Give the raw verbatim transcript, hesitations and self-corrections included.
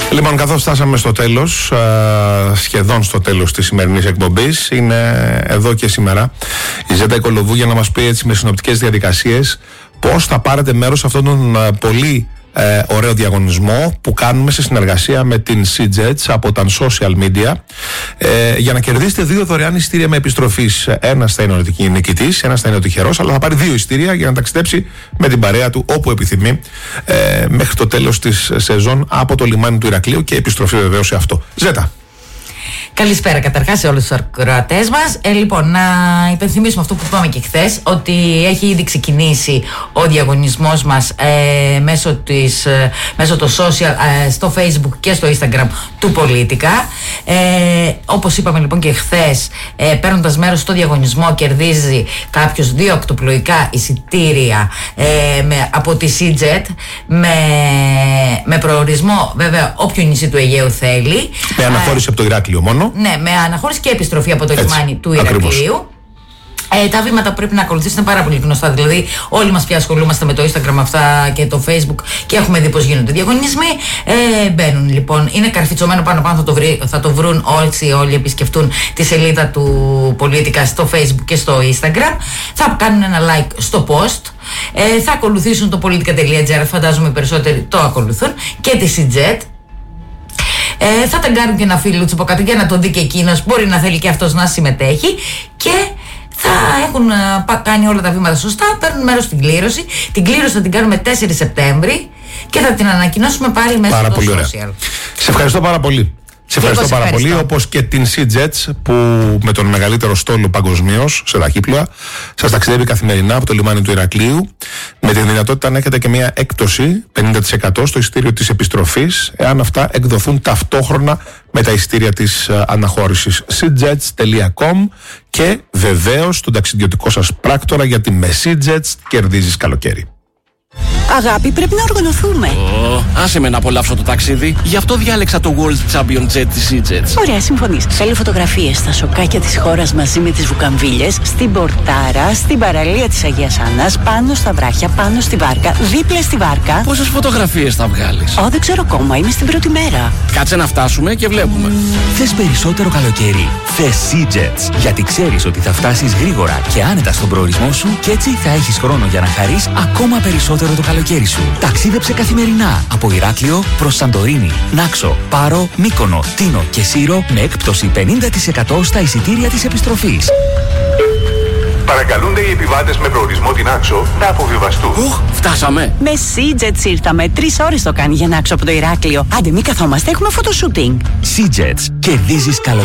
Λοιπόν, καθώς φτάσαμε στο τέλος, σχεδόν στο τέλος της σημερινής εκπομπής, είναι εδώ και σήμερα η Ζέτα Οικολοβού για να μας πει έτσι με συνοπτικές διαδικασίες πώς θα πάρετε μέρος σε αυτόν τον πολύ ε, ωραίο διαγωνισμό που κάνουμε σε συνεργασία με την Seajets από τα social media, ε, για να κερδίσετε δύο δωρεάν εισιτήρια με επιστροφής. Ένας θα είναι ο νικητής, ένας θα είναι ο τυχερός, αλλά θα πάρει δύο εισιτήρια για να ταξιδέψει με την παρέα του όπου επιθυμεί, ε, μέχρι το τέλος της σεζόν από το λιμάνι του Ηρακλείου και επιστροφή βεβαίως σε αυτό. Ζέτα. Καλησπέρα καταρχάς σε όλους τους ακροατές μας. Ε, λοιπόν, να υπενθυμίσουμε αυτό που είπαμε και χθες, ότι έχει ήδη ξεκινήσει ο διαγωνισμός μας ε, μέσω, της, ε, μέσω των social, ε, στο Facebook και στο Instagram του Πολίτικα. Ε, όπως είπαμε λοιπόν και χθες, ε, παίρνοντας μέρος στο διαγωνισμό κερδίζει κάποιος δύο ακτοπλοϊκά εισιτήρια ε, με, από τη Seajet με, με προορισμό βέβαια όποιο νησί του Αιγαίου θέλει. Με αναχώρηση ε, από το Ηράκλειο μόνο. Ναι, με αναχώρηση και επιστροφή από το Έτσι, λιμάνι του Ηρακλείου. Ε, τα βήματα που πρέπει να ακολουθήσουν είναι πάρα πολύ γνωστά. Δηλαδή, όλοι μας πια ασχολούμαστε με το Instagram αυτά και το Facebook και έχουμε δει πώς γίνονται διαγωνισμοί. Ε, μπαίνουν λοιπόν, είναι καρφιτσωμένο πάνω πάνω, θα το, βρει, θα το βρουν όλοι, όλοι επισκεφτούν τη σελίδα του Πολίτικα στο Facebook και στο Instagram. Θα κάνουν ένα like στο post. Ε, θα ακολουθήσουν το politica τελεία gr, φαντάζομαι οι περισσότεροι το ακολουθούν, και τη Seajet. Ε, θα ταγκάρουν και ένα φίλο του από κάτω για να τον δει και εκείνος. Μπορεί να θέλει και αυτός να συμμετέχει. Και θα έχουν α, κάνει όλα τα βήματα σωστά. Παίρνουν μέρος στην κλήρωση. Την κλήρωση θα την κάνουμε τέσσερις Σεπτέμβρη και θα την ανακοινώσουμε πάλι μέσα στο social. Ωραία. Σε ευχαριστώ πάρα πολύ. Σε ευχαριστώ πάρα ευχαριστώ. πολύ, όπως και την Seajets που με τον μεγαλύτερο στόλο παγκοσμίως σε ταχύπλοα σας ταξιδεύει καθημερινά από το λιμάνι του Ηρακλείου, με τη δυνατότητα να έχετε και μια έκπτωση πενήντα τοις εκατό στο εισιτήριο της επιστροφής, εάν αυτά εκδοθούν ταυτόχρονα με τα εισιτήρια της uh, αναχώρησης. seajets τελεία com και βεβαίως τον ταξιδιωτικό σας πράκτορα, γιατί με Seajets κερδίζεις καλοκαίρι. Αγάπη, πρέπει να οργανωθούμε. Oh, άσε με να απολαύσω το ταξίδι. Γι' αυτό διάλεξα το World Champion Jet της Seajets. Ωραία, συμφωνείς. Θέλω φωτογραφίες στα σοκάκια της χώρας μαζί με τις βουκαμβίλες, στην πορτάρα, στην παραλία της Αγίας Άννας, πάνω στα βράχια, πάνω στη βάρκα, δίπλα στη βάρκα. Πόσες φωτογραφίες θα βγάλεις? Ω, δεν ξέρω ακόμα, είμαι στην πρώτη μέρα. Κάτσε να φτάσουμε και βλέπουμε. Mm. Θες περισσότερο καλοκαίρι? Θες Seajets. Γιατί ξέρεις ότι θα φτάσεις γρήγορα και άνετα στον προορισμό σου και έτσι θα έχεις χρόνο για να χαρείς ακόμα περισσότερο το καλοκαίρι σου. Ταξίδεψε καθημερινά από Ηράκλειο προς Σαντορίνη, Νάξο, Πάρο, Μύκονο, Τίνο και Σύρο με έκπτωση πενήντα τοις εκατό στα εισιτήρια της επιστροφής. Παρακαλούνται οι επιβάτες με προορισμό την Νάξο να αποβιβαστούν. Οχ, φτάσαμε. Με Seajets ήρθαμε. Τρεις ώρες το κάνει για Νάξο από το Ηράκλειο. Άντε, μη καθόμαστε, έχουμε φωτοσούτινγκ. Seajets. Κερδίζεις καλοκαίρι.